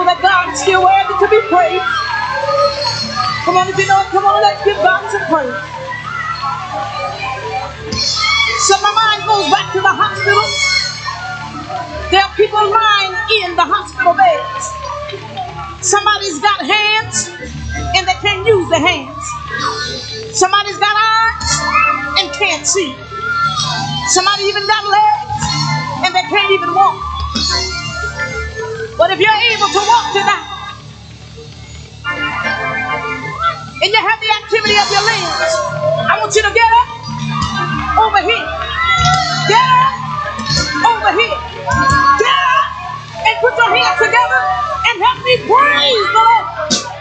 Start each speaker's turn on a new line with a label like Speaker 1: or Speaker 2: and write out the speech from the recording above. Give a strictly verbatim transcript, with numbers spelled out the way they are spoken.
Speaker 1: that God is still worthy to be praised. Come on, if you know it, come on, let's give God some praise. So my mind goes back to the hospital. There are people lying in the hospital beds. Somebody's got hands and they can't use their hands. Somebody's got eyes and can't see. Somebody even got legs and they can't even walk. But if you're able to walk tonight and you have the activity of your limbs, I want you to get up over here. Get up over here. Get up and put your hands together and help me praise the Lord.